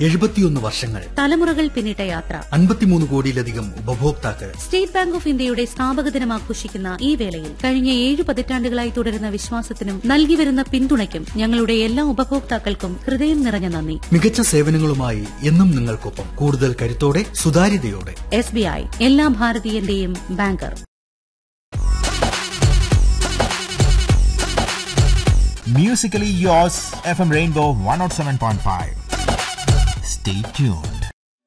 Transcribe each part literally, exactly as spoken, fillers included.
എഴുപത്തിയൊന്ന് വർഷങ്ങൾ, തലമുറകൾ പിന്നിട്ട യാത്ര, അൻപത്തിമൂന്ന് കോടിയിലധികം ഉപഭോക്താക്കൾ. സ്റ്റേറ്റ് ബാങ്ക് ഓഫ് ഇന്ത്യയുടെ സ്ഥാപക ദിനം ആഘോഷിക്കുന്ന ഈ വേളയിൽ കഴിഞ്ഞ ഏഴ് പതിറ്റാണ്ടുകളായി തുടരുന്ന വിശ്വാസത്തിനും നൽകിവരുന്ന പിന്തുണയ്ക്കും ഞങ്ങളുടെ എല്ലാ ഉപഭോക്താക്കൾക്കും ഹൃദയം നിറഞ്ഞ നന്ദി. മികച്ച സേവനങ്ങളുമായി എന്നും നിങ്ങൾക്കൊപ്പം, കൂടുതൽ കരുത്തോടെ, സുതാര്യതയോടെ. എസ് ബി ഐ, എല്ലാ ഭാരതീയന്റെയും banker. Musically yours, F M Rainbow one oh seven point five. Stay tuned.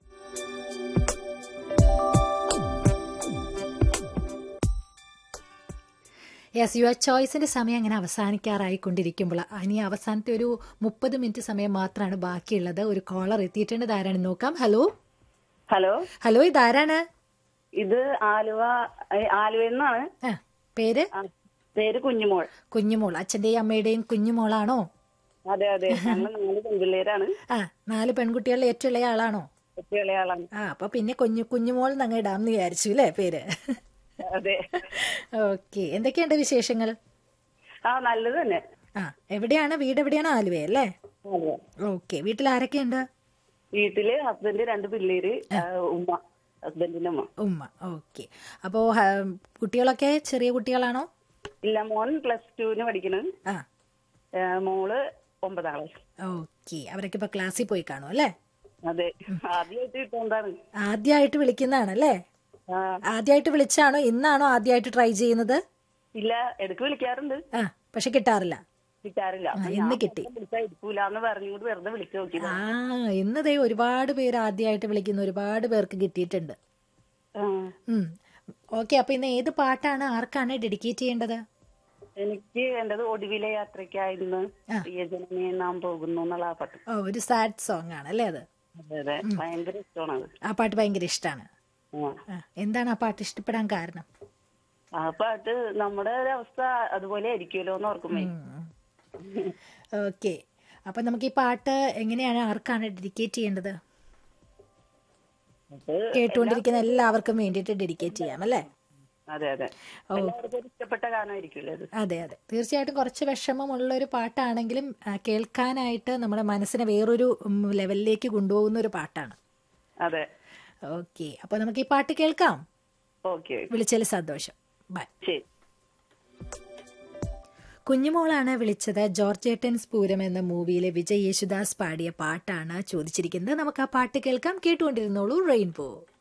Yes, your ചോയ്സിന്റെ സമയം അങ്ങനെ അവസാനിക്കാറായിക്കൊണ്ടിരിക്കുമ്പോൾ ഇനി അവസാനത്തെ ഒരു മുപ്പത് മിനിറ്റ് സമയം മാത്രമാണ് ബാക്കിയുള്ളത്. ഒരു കോളർ എത്തിയിട്ടുണ്ട്. ഇതാരാണ് നോക്കാം. ഹലോ ഹലോ ഹലോ ഇതാരാണ്? ഇത് ആലുവ ആലുവയിൽ നിന്നാണ്. പേര് പേര് കുഞ്ഞുമോൾ. കുഞ്ഞുമോൾ അച്ഛന്റെയും അമ്മയുടെയും കുഞ്ഞുമോളാണോ? അതെ അതെ, ഞങ്ങൾ നാല് പെൺപിള്ളേരാണ്. ആ, നാല് പെൺകുട്ടികളിൽ ഏറ്റവും ഇളയ ആളാണോ? ഏറ്റവും ഇളയ ആളാണ്. ആ, അപ്പൊ പിന്നെ കുഞ്ഞു കുഞ്ഞുമോൾ അങ്ങ് ഇടാന്ന് വിചാരിച്ചു അല്ലേ പേര്? അതെ. ഓക്കെ, എന്തൊക്കെയുണ്ട് വിശേഷങ്ങൾ? ആ, നല്ലത് തന്നെ. ആ, എവിടെയാണ് വീട്? എവിടെയാണ്? ആലുവ അല്ലേ? ഓക്കെ, വീട്ടിൽ ആരൊക്കെയുണ്ട്? വീട്ടില് ഹസ്ബൻഡ്, രണ്ട് പിള്ളേര്, ഉമ്മ, ഹസ്ബൻഡിന്റെ ഉമ്മ. ഉമ്മ. ഓക്കെ, അപ്പോ കുട്ടികളൊക്കെ ചെറിയ കുട്ടികളാണോ? ഇല്ല, മോൻ പ്ലസ് ടുവിന് പഠിക്കണ്. ആ, മോള് ഒമ്പതാം ക്ലാസ്. ഓക്കെ, അവരൊക്കെ ഇപ്പൊ ക്ലാസ്സിൽ പോയി കാണും അല്ലേ? അതെ, ആദ്യമായിട്ട് കിട്ടുന്നതാണ്. ആദ്യമായിട്ട് വിളിക്കുന്നതാണല്ലേ? ആദ്യമായിട്ട് വിളിച്ചാണോ? ഇന്നാണോ ആദ്യമായിട്ട് ട്രൈ ചെയ്യുന്നത്? ഇല്ല, ഇടയ്ക്ക് വിളിക്കാറുണ്ട്. ആ, പക്ഷെ കിട്ടാറില്ല. കിട്ടാറില്ല. ഇന്ന് കിട്ടി. എടുക്കൂലെന്ന് പറഞ്ഞുകൊണ്ട് വെറുതെ വിളിച്ചു നോക്കി. ആ, ഇന്ന് ദേ ഒരുപാട് പേര് ആദ്യമായിട്ട് വിളിക്കുന്ന ഒരുപാട് പേർക്ക് കിട്ടിയിട്ടുണ്ട്. ഓക്കെ, അപ്പൊ ഇന്ന് ഏത് പാട്ടാണ് ആർക്കാണ് ഡെഡിക്കേറ്റ് ചെയ്യേണ്ടത്? എനിക്ക് വേണ്ടത് ഒടുവിലെ യാത്രയ്ക്കായിരുന്നു പ്രിയജനമേ നാം പോകുന്നു എന്നുള്ള ആ പാട്ട്. ഓ, ഒരു സാഡ് സോങ് ആണ് അല്ലേ അത്? അതെ അതെ, ഭയങ്കര ഇഷ്ടമാണ്. ആ പാട്ട് ഭയങ്കര ഇഷ്ടമാണ്. എന്താണ് ആ പാട്ട് ഇഷ്ടപ്പെടാൻ കാരണം? ആ പാട്ട് നമ്മുടെ ഒരു അവസ്ഥ അതുപോലെ ആയിരിക്കുമല്ലോ എന്ന് ഓർക്കുമ്പോ. ഓക്കെ, അപ്പൊ നമുക്ക് ഈ പാട്ട് എങ്ങനെയാണ് ആർക്കാണ് ഡെഡിക്കേറ്റ് ചെയ്യേണ്ടത്? കേട്ടുകൊണ്ടിരിക്കുന്ന എല്ലാവർക്കും വേണ്ടിയിട്ട് ഡെഡിക്കേറ്റ് ചെയ്യാം അല്ലേ? അതെ അതെ, ഇഷ്ടപ്പെട്ട ഗാനമായിരിക്കുമല്ലോ അത്. അതെ അതെ, തീർച്ചയായിട്ടും കുറച്ച് വിഷമമുള്ള ഒരു പാട്ടാണെങ്കിലും കേൾക്കാനായിട്ട് നമ്മുടെ മനസ്സിനെ വേറൊരു ലെവലിലേക്ക് കൊണ്ടുപോകുന്ന ഒരു പാട്ടാണ്. അതെ. ഓക്കെ, അപ്പൊ നമുക്ക് ഈ പാട്ട് കേൾക്കാം. ഓക്കെ, വിളിച്ചതിൽ സന്തോഷം. ബൈ. ശരി. കുഞ്ഞുമോളാണ് വിളിച്ചത്. ജോർജേട്ടൻ സ്പൂരം എന്ന മൂവിയിലെ വിജയ് യേശുദാസ് പാടിയ പാട്ടാണ് ചോദിച്ചിരിക്കുന്നത്. നമുക്ക് ആ പാട്ട് കേൾക്കാം. കേട്ടുകൊണ്ടിരുന്നോളൂ റെയിൻബോ.